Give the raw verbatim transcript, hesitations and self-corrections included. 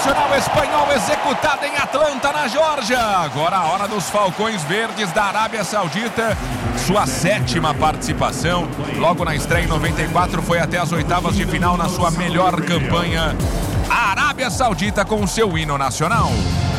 nacional espanhol executado em Atlanta, na Geórgia. Agora a hora dos Falcões Verdes da Arábia Saudita. Sua sétima participação. Logo na estreia em noventa e quatro foi até as oitavas de final na sua melhor campanha. A Arábia Saudita com o seu hino nacional.